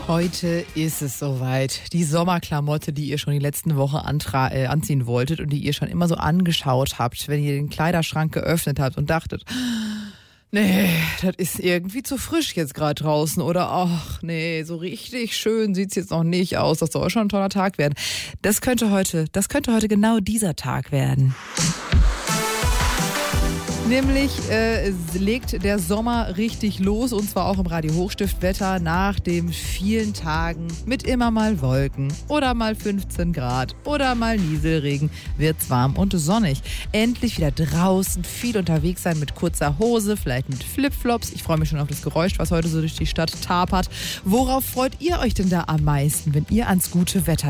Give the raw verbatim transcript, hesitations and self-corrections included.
Heute ist es soweit. Die Sommerklamotte, die ihr schon die letzten Wochen antra- äh, anziehen wolltet und die ihr schon immer so angeschaut habt, wenn ihr den Kleiderschrank geöffnet habt und dachtet, nee, das ist irgendwie zu frisch jetzt gerade draußen oder ach nee, so richtig schön sieht's jetzt noch nicht aus. Das soll schon ein toller Tag werden. Das könnte heute, das könnte heute genau dieser Tag werden. Nämlich äh, legt der Sommer richtig los und zwar auch im Radio Hochstiftwetter nach den vielen Tagen mit immer mal Wolken oder mal fünfzehn Grad oder mal Nieselregen wird's warm und sonnig. Endlich wieder draußen, viel unterwegs sein mit kurzer Hose, vielleicht mit Flipflops. Ich freue mich schon auf das Geräusch, was heute so durch die Stadt tapert. Worauf freut ihr euch denn da am meisten, wenn ihr ans gute Wetter